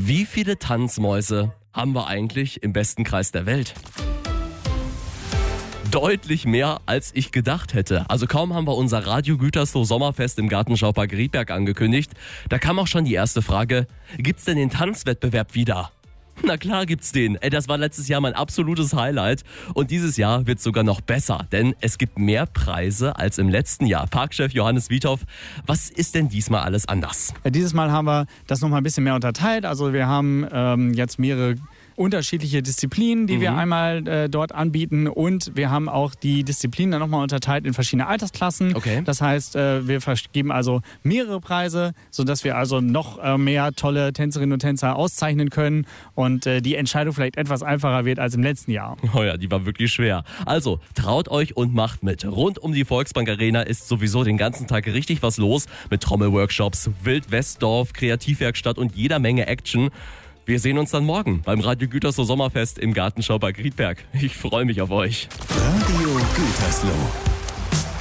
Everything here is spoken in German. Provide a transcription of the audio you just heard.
Wie viele Tanzmäuse haben wir eigentlich im besten Kreis der Welt? Deutlich mehr, als ich gedacht hätte. Also kaum haben wir unser Radio Gütersloh Sommerfest im Gartenschaupark Riedberg angekündigt, da kam auch schon die erste Frage, gibt's denn den Tanzwettbewerb wieder? Na klar gibt's den. Das war letztes Jahr mein absolutes Highlight. Und dieses Jahr wird's sogar noch besser, denn es gibt mehr Preise als im letzten Jahr. Parkchef Johannes Wiethoff, was ist denn diesmal alles anders? Dieses Mal haben wir das noch mal ein bisschen mehr unterteilt. Also wir haben jetzt mehrere unterschiedliche Disziplinen, die wir einmal dort anbieten, und wir haben auch die Disziplinen dann nochmal unterteilt in verschiedene Altersklassen. Okay. Das heißt, wir vergeben also mehrere Preise, sodass wir also noch mehr tolle Tänzerinnen und Tänzer auszeichnen können und die Entscheidung vielleicht etwas einfacher wird als im letzten Jahr. Oh ja, die war wirklich schwer. Also traut euch und macht mit. Rund um die Volksbank Arena ist sowieso den ganzen Tag richtig was los mit Trommelworkshops, Wild-Westdorf, Kreativwerkstatt und jeder Menge Action. Wir sehen uns dann morgen beim Radio Gütersloh Sommerfest im Gartenschaupark Riedberg. Ich freue mich auf euch. Radio Gütersloh.